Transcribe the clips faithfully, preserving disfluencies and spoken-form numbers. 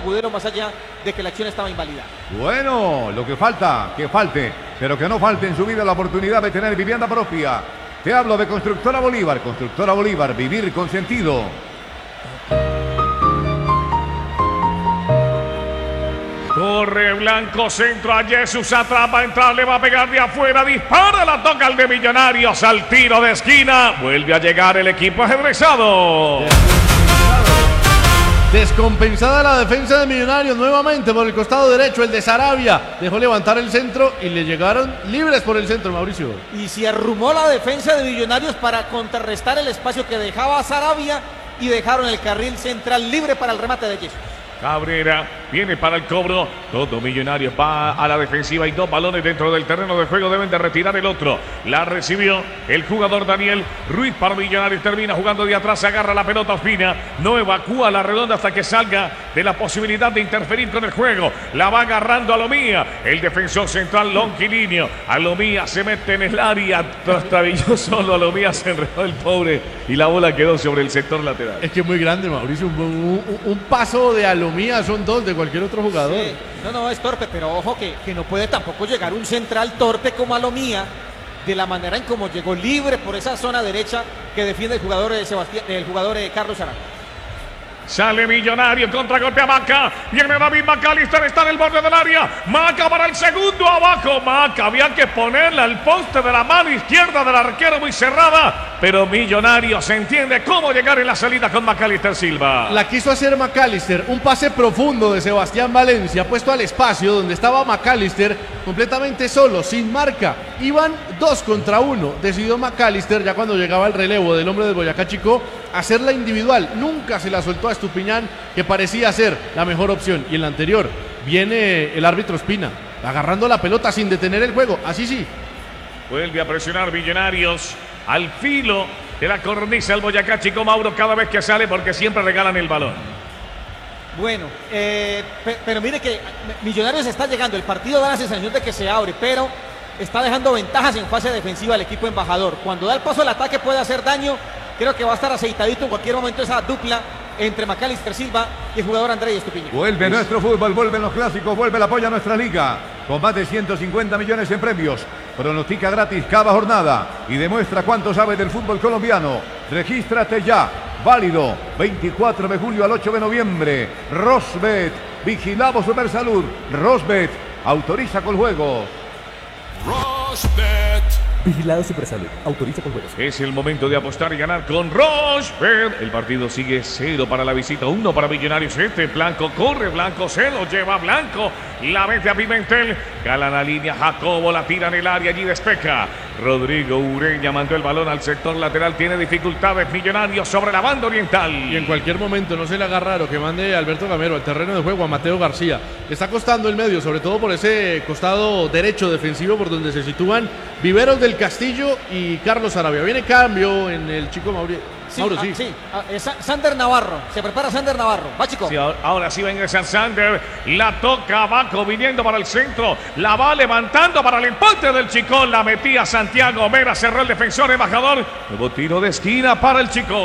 Agudelo, más allá de que la acción estaba invalidada. Bueno, lo que falta, que falte, pero que no falte en su vida la oportunidad de tener vivienda propia. Te hablo de Constructora Bolívar. Constructora Bolívar, vivir con sentido. Corre Blanco, centro a Jesús, atrapa, entrar, le va a pegar de afuera, dispara, la toca el de Millonarios al tiro de esquina. Vuelve a llegar el equipo ajedrezado. Descompensada la defensa de Millonarios nuevamente por el costado derecho, el de Sarabia dejó levantar el centro y le llegaron libres por el centro, Mauricio. Y se arrumó la defensa de Millonarios para contrarrestar el espacio que dejaba Sarabia y dejaron el carril central libre para el remate de Jesús. Cabrera viene para el cobro. Todo Millonarios va a la defensiva y dos balones dentro del terreno de juego. Deben de retirar el otro. La recibió el jugador Daniel Ruiz para Millonarios. Termina jugando de atrás. Agarra la pelota Ospina. No evacúa la redonda hasta que salga de la posibilidad de interferir con el juego. La va agarrando Alomía. El defensor central longilíneo. Alomía se mete en el área. Trastabilló solo. Alomía se enredó el pobre. Y la bola quedó sobre el sector lateral. Es que es muy grande, Mauricio. Un, un, un paso de Alomía. Mía son dos de cualquier otro jugador. Sí. No, no, es torpe, pero ojo que, que no puede tampoco llegar un central torpe como Alomía, de la manera en como llegó libre por esa zona derecha que defiende el jugador de Sebastián, el jugador de Carlos Arana. Sale Millonario, contragolpe a Maca. Viene David McAllister, está en el borde del área. Maca para el segundo, abajo Maca. Había que ponerle al poste de la mano izquierda del arquero muy cerrada. Pero Millonario se entiende cómo llegar en la salida con McAllister Silva. La quiso hacer McAllister, un pase profundo de Sebastián Valencia, puesto al espacio donde estaba McAllister completamente solo, sin marca. Iban dos contra uno. Decidió McAllister, ya cuando llegaba el relevo del hombre del Boyacá Chico, hacerla individual. Nunca se la soltó a Estupiñán, que parecía ser la mejor opción. Y en la anterior viene el árbitro Ospina, agarrando la pelota sin detener el juego. Así sí. Vuelve a presionar Millonarios al filo de la cornisa el Boyacá Chico, Mauro, cada vez que sale, porque siempre regalan el balón. Bueno, eh, pe pero mire que Millonarios está llegando. El partido da la sensación de que se abre, pero está dejando ventajas en fase defensiva al equipo embajador. Cuando da el paso al ataque puede hacer daño. Creo que va a estar aceitadito en cualquier momento esa dupla entre McAllister Silva y el jugador Andrés Estupiñán. Vuelve nuestro fútbol, vuelven los clásicos, vuelve el apoyo a nuestra liga. Con más de ciento cincuenta millones en premios. Pronostica gratis cada jornada y demuestra cuánto sabe del fútbol colombiano. Regístrate ya. Válido veinticuatro de julio al ocho de noviembre. Rosbet. Vigilamos Supersalud. Rosbet. Autoriza con juegos. Rosbet. Vigilado Supersalud. Autoriza con juegos. Es el momento de apostar y ganar con Rosbet. El partido sigue cero para la visita, uno para Millonarios. Este Blanco corre, Blanco se lo lleva Blanco. La mete a Pimentel. Gala la línea, Jacobo la tira en el área, allí despeja. Rodrigo Ureña mandó el balón al sector lateral. Tiene dificultades Millonarios sobre la banda oriental. Y en cualquier momento no se le haga raro que mande Alberto Gamero al terreno de juego a Mateo García. Le está costando el medio, sobre todo por ese costado derecho defensivo por donde se sitúan Viveros del Castillo y Carlos Arabia. Viene cambio en el chico Mauri Sí, Mauro, ah, sí. sí. Ah, es Sander Navarro. Se prepara Sander Navarro. Va, chico. Sí, ahora, ahora sí va a ingresar Sander. La toca abajo, viniendo para el centro. La va levantando para el empate del Chico. La metía Santiago Mera. Cerró el defensor embajador. Nuevo tiro de esquina para el Chico.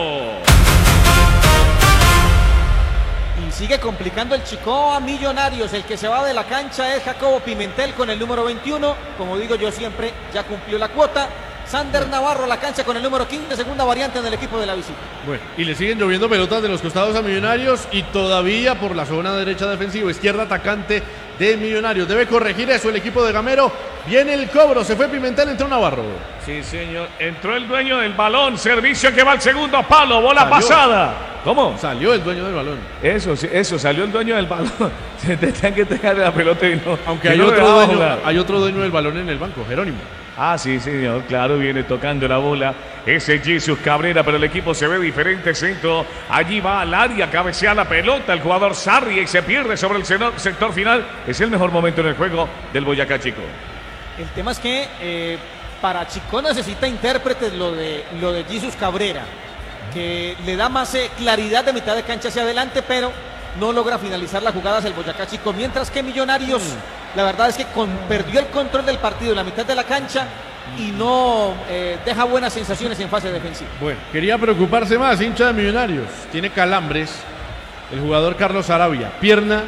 Y sigue complicando el Chico a Millonarios. El que se va de la cancha es Jacobo Pimentel con el número veintiuno. Como digo yo siempre, ya cumplió la cuota. Sander Navarro la cancha con el número quince, segunda variante en el equipo de la visita. Bueno, y le siguen lloviendo pelotas de los costados a Millonarios y todavía por la zona derecha defensiva, izquierda atacante de Millonarios. Debe corregir eso el equipo de Gamero. Viene el cobro, se fue Pimentel, entró Navarro. Sí, señor. Entró el dueño del balón. Servicio que va al segundo palo. Bola Salió. pasada. ¿Cómo? Salió el dueño del balón. Eso, sí, eso, salió el dueño del balón. Se tendrían que dejarle la pelota y no. Aunque y hay, no otro dejaba dueño, jugar. hay otro dueño del balón en el banco, Jerónimo. Ah, sí, señor, claro, viene tocando la bola. Ese Jesús Cabrera, pero el equipo se ve diferente. Centro, allí va al área, cabecea la pelota. El jugador Sarri y se pierde sobre el sector final. Es el mejor momento en el juego del Boyacá Chico. El tema es que eh, para Chico necesita intérpretes lo de, lo de Jesús Cabrera, que le da más eh, claridad de mitad de cancha hacia adelante, pero no logra finalizar las jugadas el Boyacá Chico. Mientras que Millonarios, mm. la verdad es que con, perdió el control del partido en la mitad de la cancha y no eh, deja buenas sensaciones en fase defensiva. Bueno, quería preocuparse más, hincha de Millonarios. Tiene calambres el jugador Carlos Arabia, pierna